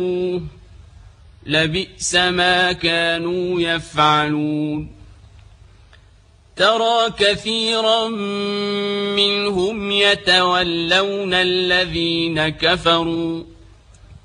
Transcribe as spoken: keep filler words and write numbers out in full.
لبئس ما كانوا يفعلون ترى كثيرا منهم يتولون الذين كفروا